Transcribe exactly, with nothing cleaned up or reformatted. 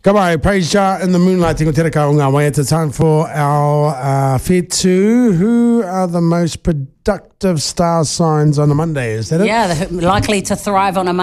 Ka mai, praise Jah in the moonlight. Tingo te reka o ngā wai. It's time for our uh, whetū. Who are the most productive star signs on a Monday? Is that it? Yeah, they're likely to thrive on a